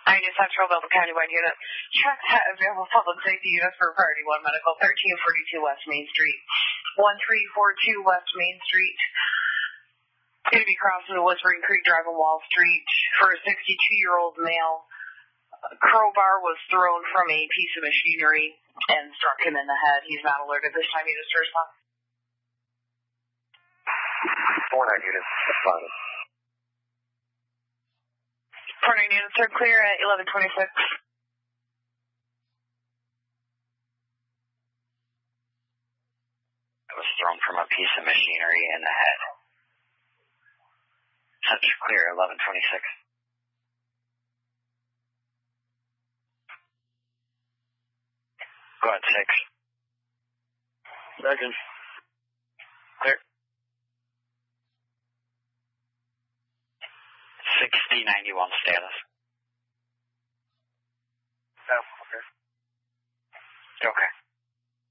I New Central Belton Countywide unit. Check that available public safety units for Priority 1 Medical, 1342 West Main Street, 1342 West Main Street. Going to be crossing the Whispering Creek Drive on Wall Street for a 62-year-old male. A crowbar was thrown from a piece of machinery and struck him in the head. He's not alerted this time. Units to respond. 49 units responded. 49 units are clear at 1126. It was thrown from a piece of machinery in the head. Such clear, 1126. Go ahead, 6. Second. Clear. 6091 status. Oh, okay. Okay.